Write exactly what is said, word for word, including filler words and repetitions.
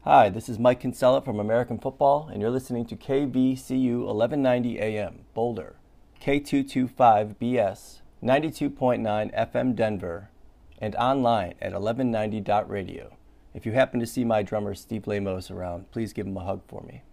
Hi, this is Mike Kinsella from American Football, and you're listening to K V C U eleven ninety A M, Boulder, K two twenty-five B S, ninety-two point nine F M Denver, and online at eleven ninety dot radio. If you happen to see my drummer Steve Lamos around, please give him a hug for me.